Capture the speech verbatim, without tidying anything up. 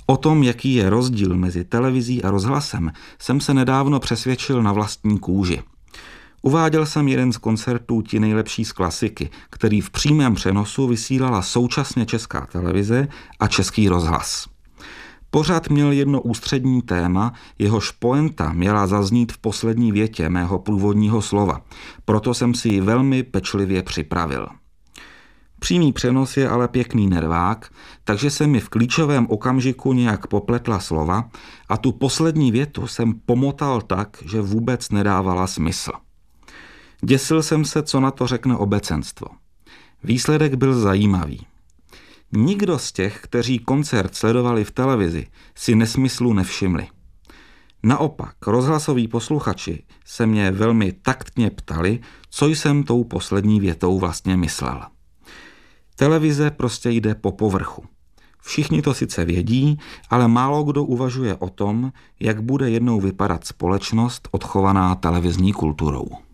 O tom, jaký je rozdíl mezi televizí a rozhlasem, jsem se nedávno přesvědčil na vlastní kůži. Uváděl jsem jeden z koncertů Ti nejlepší z klasiky, který v přímém přenosu vysílala současně Česká televize a Český rozhlas. Pořad měl jedno ústřední téma, jehož poenta měla zaznít v poslední větě mého průvodního slova, proto jsem si ji velmi pečlivě připravil. Přímý přenos je ale pěkný nervák, takže se mi v klíčovém okamžiku nějak popletla slova a tu poslední větu jsem pomotal tak, že vůbec nedávala smysl. Děsil jsem se, co na to řekne obecenstvo. Výsledek byl zajímavý. Nikdo z těch, kteří koncert sledovali v televizi, si nesmyslu nevšimli. Naopak, rozhlasoví posluchači se mě velmi taktně ptali, co jsem tou poslední větou vlastně myslel. Televize prostě jde po povrchu. Všichni to sice vědí, ale málo kdo uvažuje o tom, jak bude jednou vypadat společnost odchovaná televizní kulturou.